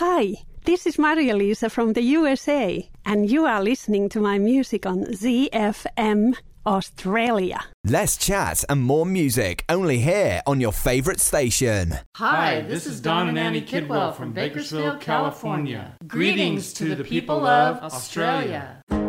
Hi, this is Maria-Lisa from the USA, and you are listening to my music on ZFM Australia. Less chat and more music only here on your favourite station. Hi, this is Don and Annie Kidwell from Bakersfield, California. Greetings to the people of Australia.